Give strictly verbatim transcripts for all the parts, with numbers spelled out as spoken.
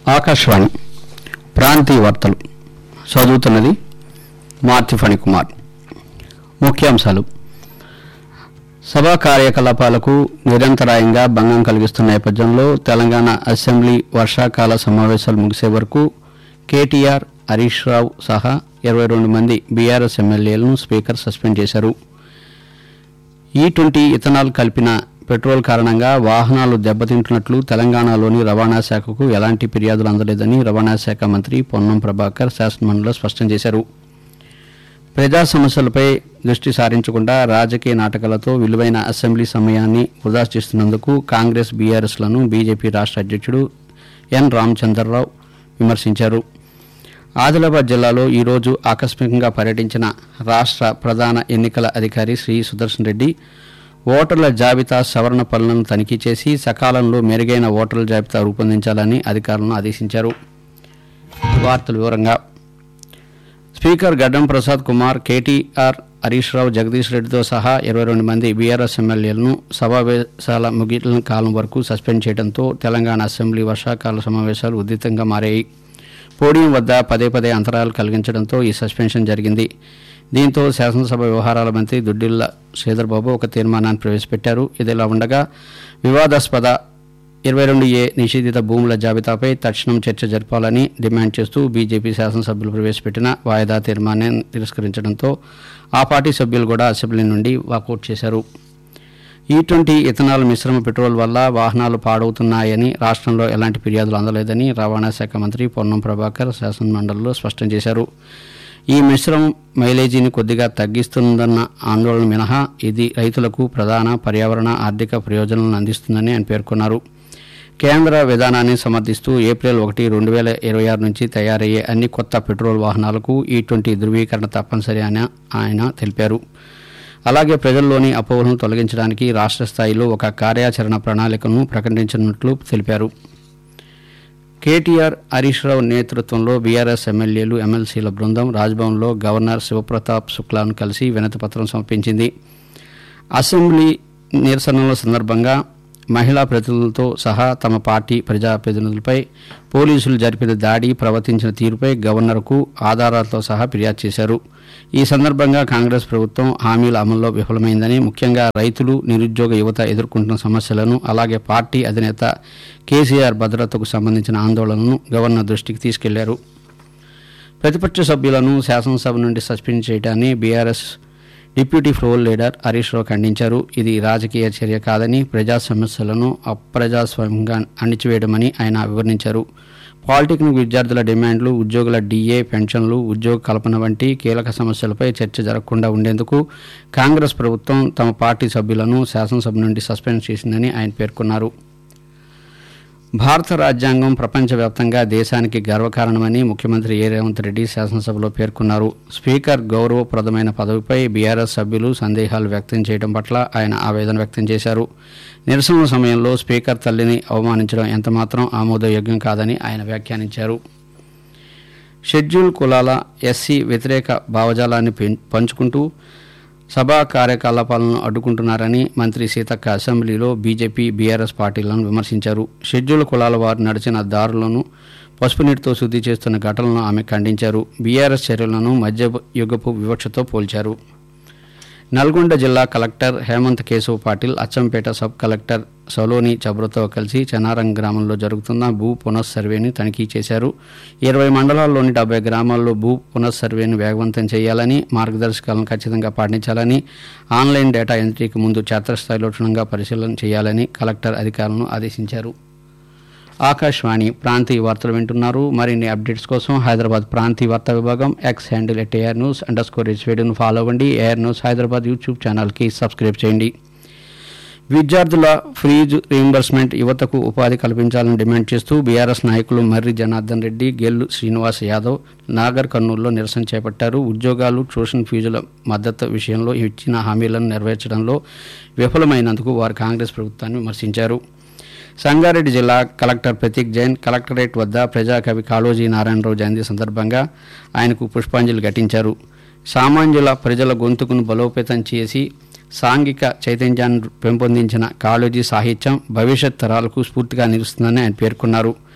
ఆకాశవాణి ప్రాంతీయ వార్తలు చదువుతున్నది మార్తి ఫణికుమార్. ముఖ్యాంశాలు: సభా కార్యకలాపాలకు నిరంతరాయంగా భంగం కలిగిస్తున్న నేపథ్యంలో తెలంగాణ అసెంబ్లీ వర్షాకాల సమావేశాలు ముగిసే వరకు కేటీఆర్, హరీష్ రావు సహా ఇరవై రెండు మంది బీఆర్ఎస్ ఎమ్మెల్యేలను స్పీకర్ సస్పెండ్ చేశారు. ఈ ట్వంటీ ఇథనాల్ కలిపిన పెట్రోల్ కారణంగా వాహనాలు దెబ్బతింటున్నట్లు తెలంగాణలోని రవాణా శాఖకు ఎలాంటి ఫిర్యాదులు అందలేదని రవాణా శాఖ మంత్రి పొన్నం ప్రభాకర్ శాసనమండలిలో స్పష్టం చేశారు. ప్రజా సమస్యలపై దృష్టి సారించకుండా రాజకీయ నాటకాలతో విలువైన అసెంబ్లీ సమయాన్ని వృధా చేస్తున్నందుకు కాంగ్రెస్, బీఆర్ఎస్లను బీజేపీ రాష్ట్ర అధ్యక్షుడు ఎన్ రామచంద్రరావు విమర్శించారు. ఆదిలాబాద్ జిల్లాలో ఈరోజు ఆకస్మికంగా పర్యటించిన రాష్ట్ర ప్రధాన ఎన్నికల అధికారి శ్రీ సుదర్శన్ రెడ్డి ఓటర్ల జాబితా సవరణ పనులను తనిఖీ చేసి సకాలంలో మెరుగైన ఓటర్ల జాబితా రూపొందించాలని అధికారులను ఆదేశించారు. వార్తల వివరంగా స్పీకర్ గడ్డం ప్రసాద్ కుమార్, కేటీఆర్, హరీష్ రావు, జగదీష్ రెడ్డితో సహా ఇరవై రెండు మంది బీఆర్ఎస్ ఎమ్మెల్యేలను సమావేశాల ముగిసిన కాలం వరకు సస్పెండ్ చేయడంతో తెలంగాణ అసెంబ్లీ వర్షాకాల సమావేశాలు ఉధృతంగా మారాయి. పోడియం వద్ద పదే పదే అంతరాయాలు కలిగించడంతో ఈ సస్పెన్షన్ జరిగింది. దీంతో శాసనసభ వ్యవహారాల మంత్రి దుడ్డిల్ల శ్రీధర్బాబు ఒక తీర్మానాన్ని ప్రవేశపెట్టారు. ఇదిలా ఉండగా వివాదాస్పద ఇరవై రెండు ఏ నిషేధిత భూముల జాబితాపై తక్షణం చర్చ జరపాలని డిమాండ్ చేస్తూ బీజేపీ శాసనసభ్యులు ప్రవేశపెట్టిన వాయిదా తీర్మానాన్ని తిరస్కరించడంతో ఆ పార్టీ సభ్యులు కూడా అసెంబ్లీ నుండి వాకౌట్ చేశారు. ఈ ట్వంటీ ఇథనాల్ మిశ్రమ పెట్రోల్ వల్ల వాహనాలు పాడవుతున్నాయని, రాష్ట్రంలో ఎలాంటి ఫిర్యాదులు అందలేదని రవాణా శాఖ మంత్రి పొన్నం ప్రభాకర్ శాసనమండలిలో స్పష్టం చేశారు. ఈ మిశ్రమం మైలేజీని కొద్దిగా తగ్గిస్తుందన్న ఆందోళన మినహా ఇది రైతులకు ప్రధాన పర్యావరణ, ఆర్థిక ప్రయోజనాలను అందిస్తుందని ఆయన పేర్కొన్నారు. కేంద్ర విధానాన్ని సమర్థిస్తూ ఏప్రిల్ ఒకటి రెండు వేల ఇరవై ఆరు నుంచి తయారయ్యే అన్ని కొత్త పెట్రోల్ వాహనాలకు ఈ ట్వంటీ ధృవీకరణ తప్పనిసరి అని ఆయన తెలిపారు. అలాగే ప్రజల్లోని అపోహలను తొలగించడానికి రాష్ట్ర స్థాయిలో ఒక కార్యాచరణ ప్రణాళికను ప్రకటించనున్నట్లు తెలిపారు. కేటీఆర్, హరీష్ రావు నేతృత్వంలో బీఆర్ఎస్ ఎమ్మెల్యేలు, ఎమ్మెల్సీల బృందం రాజ్భవన్లో గవర్నర్ శివప్రతాప్ శుక్లాను కలిసి వినతిపత్రం సమర్పించింది. అసెంబ్లీ నిరసనల సందర్భంగా మహిళా ప్రతినిధులతో సహా తమ పార్టీ ప్రజాప్రతినిధులపై పోలీసులు జరిపిన దాడి, ప్రవర్తించిన తీరుపై గవర్నర్కు ఆధారాలతో సహా ఫిర్యాదు చేశారు. ఈ సందర్భంగా కాంగ్రెస్ ప్రభుత్వం హామీల అమల్లో విఫలమైందని, ముఖ్యంగా రైతులు, నిరుద్యోగ యువత ఎదుర్కొంటున్న సమస్యలను, అలాగే పార్టీ అధినేత కేసీఆర్ భద్రతకు సంబంధించిన ఆందోళనను గవర్నర్ దృష్టికి తీసుకెళ్లారు. ప్రతిపక్ష సభ్యులను శాసనసభ నుండి సస్పెండ్ చేయడాన్ని BRS deputy floor leader Harish Rao ఖండించారు. ఇది రాజకీయ చర్య కాదని, ప్రజా సమస్యలను అప్రజాస్వామ్యంగా అణిచివేయడమని ఆయన వివరించారు. పాలిటెక్నిక్ విద్యార్థుల డిమాండ్లు, ఉద్యోగుల డీఏ, పెన్షన్లు, ఉద్యోగ కల్పన వంటి కీలక సమస్యలపై చర్చ జరగకుండా ఉండేందుకు కాంగ్రెస్ ప్రభుత్వం తమ పార్టీ సభ్యులను శాసనసభ నుండి సస్పెండ్ చేసిందని ఆయన పేర్కొన్నారు. భారత రాజ్యాంగం ప్రపంచవ్యాప్తంగా దేశానికి గర్వకారణమని ముఖ్యమంత్రి ఏ రేవంత్ రెడ్డి శాసనసభలో పేర్కొన్నారు. స్పీకర్ గౌరవప్రదమైన పదవిపై బీఆర్ఎస్ సభ్యులు సందేహాలు వ్యక్తం చేయడం పట్ల ఆయన ఆవేదన వ్యక్తం చేశారు. నిరసన సమయంలో స్పీకర్ తల్లిని అవమానించడం ఎంతమాత్రం ఆమోదయోగ్యం కాదని ఆయన వ్యాఖ్యానించారు. షెడ్యూల్ కులాల ఎస్సీ వ్యతిరేక భావజాలాన్ని పంచుకుంటూ సభా కార్యకలాపాలను అడ్డుకుంటున్నారని మంత్రి సీతక్క అసెంబ్లీలో బీజేపీ, బీఆర్ఎస్ పార్టీలను విమర్శించారు. షెడ్యూల్ కులాల వారు నడిచిన దారులను పసుపు నీటితో శుద్ధి చేస్తున్న ఘటనలను ఆమె ఖండించారు. బీఆర్ఎస్ చర్యలను మధ్యయుగపు వివక్షతో పోల్చారు. నల్గొండ జిల్లా collector Hemant Keshav Patil Achampet sub collector Saloni చబ్రతో కలిసి చెనారం గ్రామంలో జరుగుతున్న భూ పునఃసర్వేని తనిఖీ చేశారు. ఇరవై మండలాల్లోని డెబ్బై గ్రామాల్లో భూ పునఃసర్వేను వేగవంతం చేయాలని, మార్గదర్శకాలను ఖచ్చితంగా పాటించాలని, ఆన్లైన్ డేటా ఎంట్రీకి ముందు క్షేత్రస్థాయిలో క్షుణ్ణంగా పరిశీలన చేయాలని కలెక్టర్ అధికారులను ఆదేశించారు. ఆకాశవాణి ప్రాంతీయ వార్తలు వింటున్నారు. మరిన్ని అప్డేట్స్ కోసం హైదరాబాద్ ప్రాంతీయ వార్తా విభాగం X handle at AR news under score హెచ్వేడిను follow అవ్వండి. ఏఆర్ న్యూస్ హైదరాబాద్ యూట్యూబ్ ఛానల్కి సబ్స్క్రైబ్ చేయండి. విద్యార్థుల ఫీజు రీయింబర్స్మెంట్, యువతకు ఉపాధి కల్పించాలని డిమాండ్ చేస్తూ బీఆర్ఎస్ నాయకులు మర్రి జనార్దన్ రెడ్డి, గెల్లు శ్రీనివాస్ యాదవ్ నాగర్ కర్నూలులో నిరసన చేపట్టారు. ఉద్యోగాలు, ట్యూషన్ ఫీజుల మద్దతు విషయంలో ఇచ్చిన హామీలను నెరవేర్చడంలో విఫలమైనందుకు వారు కాంగ్రెస్ ప్రభుత్వాన్ని విమర్శించారు. సంగారెడ్డి జిల్లా కలెక్టర్ ప్రతీక్ జైన్ కలెక్టరేట్ వద్ద ప్రజాకవి కాళోజీ నారాయణరావు జయంతి సందర్భంగా ఆయనకు పుష్పాంజలి ఘటించారు. సామాన్యుల ప్రజల గొంతుకును బలోపేతం చేసి సాంఘిక చైతన్యాన్ని పెంపొందించిన కాళోజీ సాహిత్యం భవిష్యత్ తరాలకు స్ఫూర్తిగా నిలుస్తుందని ఆయన పేర్కొన్నారు.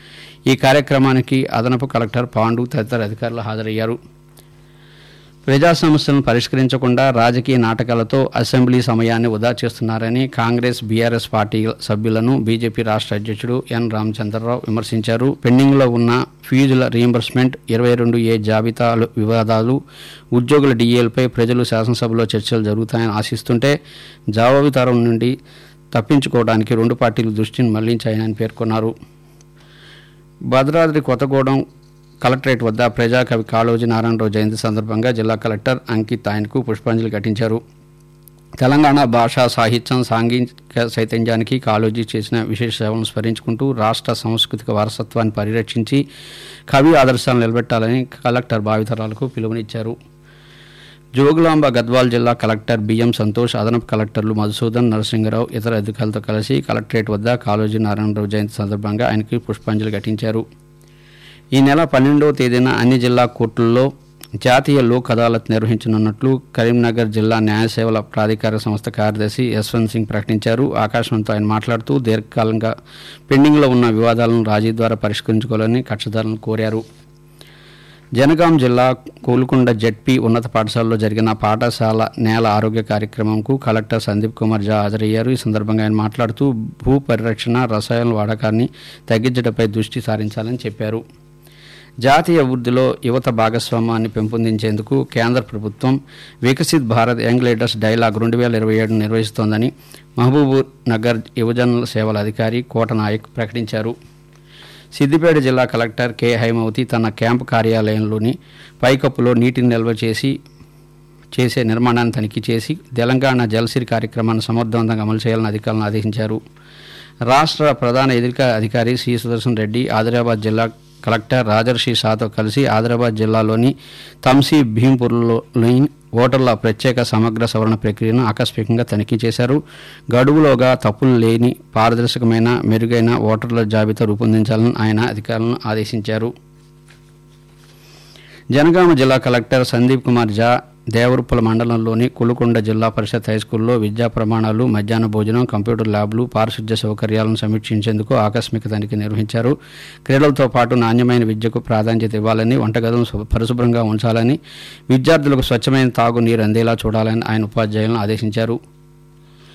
ఈ కార్యక్రమానికి అదనపు కలెక్టర్ పాండు తదితర అధికారులు హాజరయ్యారు. ప్రజా సమస్యలను పరిష్కరించకుండా రాజకీయ నాటకాలతో అసెంబ్లీ సమయాన్ని వృధా చేస్తున్నారని కాంగ్రెస్ బీఆర్ఎస్ పార్టీ సభ్యులను బీజేపీ రాష్ట్ర అధ్యక్షుడు ఎన్ రామచంద్రరావు విమర్శించారు. పెండింగ్లో ఉన్న ఫీజుల రీయింబర్స్మెంట్, ఇరవై రెండు ఏ జాబితా వివాదాలు, ఉద్యోగుల డీఏలపై ప్రజలు శాసనసభలో చర్చలు జరుగుతాయని ఆశిస్తుంటే జవాబుదారం నుండి తప్పించుకోవడానికి రెండు పార్టీలు దృష్టిని మళ్లించాయని పేర్కొన్నారు. భద్రాద్రి కొత్తగూడెం కలెక్టరేట్ వద్ద ప్రజాకవి కాళోజీ నారాయణరావు జయంతి సందర్భంగా జిల్లా కలెక్టర్ అంకిత్ ఆయనకు పుష్పాంజలి ఘటించారు. తెలంగాణ భాషా సాహిత్యం సాంఘిక చైతన్యానికి కాళోజీ చేసిన విశేష సేవలను స్మరించుకుంటూ రాష్ట్ర సాంస్కృతిక వారసత్వాన్ని పరిరక్షించి కవి ఆదర్శాలను నిలబెట్టాలని కలెక్టర్ భావితరాలకు పిలుపునిచ్చారు. జోగులాంబ గద్వాల్ జిల్లా కలెక్టర్ బిఎం సంతోష్, అదనపు కలెక్టర్లు మధుసూదన్, నరసింహరావు ఇతర అధికారులతో కలిసి కలెక్టరేట్ వద్ద కాళోజీ నారాయణరావు జయంతి సందర్భంగా ఆయనకి పుష్పాంజలి ఘటించారు. ఈ నెల పన్నెండవ తేదీన అన్ని జిల్లా కోర్టుల్లో జాతీయ లోక్ అదాలత్ నిర్వహించనున్నట్లు కరీంనగర్ జిల్లా న్యాయ సేవల ప్రాధికార సంస్థ కార్యదర్శి యశ్వంత్ సింగ్ ప్రకటించారు. ఆకాశవాణితో ఆయన మాట్లాడుతూ దీర్ఘకాలంగా పెండింగ్లో ఉన్న వివాదాలను రాజీ ద్వారా పరిష్కరించుకోవాలని కక్షదారులను కోరారు. జనగాం జిల్లా కోలుకొండ జెడ్పీ ఉన్నత పాఠశాలలో జరిగిన పాఠశాల నేల ఆరోగ్య కార్యక్రమంకు కలెక్టర్ సందీప్ కుమార్ ఝా హాజరయ్యారు. ఈ సందర్భంగా ఆయన మాట్లాడుతూ భూ పరిరక్షణ, రసాయన వాడకాన్ని తగ్గించడంపై దృష్టి సారించాలని చెప్పారు. జాతీయ అభివృద్ధిలో యువత భాగస్వామ్యాన్ని పెంపొందించేందుకు కేంద్ర ప్రభుత్వం Viksit Bharat young leaders dialogue రెండు వేల ఇరవై ఏడు నిర్వహిస్తోందని మహబూబ్ నగర్ యువజనుల సేవల అధికారి కోట నాయక్ ప్రకటించారు. సిద్దిపేట జిల్లా కలెక్టర్ కె హైమవతి తన క్యాంపు కార్యాలయంలోని పైకప్పులో నీటిని నిల్వ చేసి చేసే నిర్మాణాన్ని తనిఖీ చేసి తెలంగాణ జలసిరి కార్యక్రమాన్ని సమర్థవంతంగా అమలు చేయాలని అధికారులను ఆదేశించారు. రాష్ట్ర ప్రధాన ఎన్నికల అధికారి సి సుదర్శన్ రెడ్డి ఆదిలాబాద్ జిల్లా కలెక్టర్ రాజర్షి షాతో కలిసి ఆదిలాబాద్ జిల్లాలోని తంసీ భీంపూర్లోని ఓటర్ల ప్రత్యేక సమగ్ర సవరణ ప్రక్రియను ఆకస్మికంగా తనిఖీ చేశారు. గడువులోగా తప్పులు లేని పారదర్శకమైన మెరుగైన ఓటర్ల జాబితా రూపొందించాలని ఆయన అధికారులను ఆదేశించారు. జనగామ జిల్లా కలెక్టర్ సందీప్ కుమార్ ఝా దేవరుప్పల మండలంలోని కులుకొండ జిల్లా పరిషత్ హైస్కూల్లో విద్యా ప్రమాణాలు, మధ్యాహ్న భోజనం, కంప్యూటర్ ల్యాబ్లు, పారిశుధ్య సౌకర్యాలను సమీక్షించేందుకు ఆకస్మిక తనిఖీ నిర్వహించారు. క్రీడలతో పాటు నాణ్యమైన విద్యకు ప్రాధాన్యత ఇవ్వాలని, వంటగదులను పరిశుభ్రంగా ఉంచాలని, విద్యార్థులకు స్వచ్ఛమైన తాగు నీరు అందేలా చూడాలని ఆయన ఉపాధ్యాయులను ఆదేశించారు.